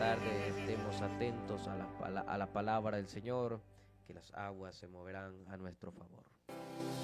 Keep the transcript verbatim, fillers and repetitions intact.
tarde estemos atentos a la, pala- a la palabra del Señor, que las aguas se moverán a nuestro favor.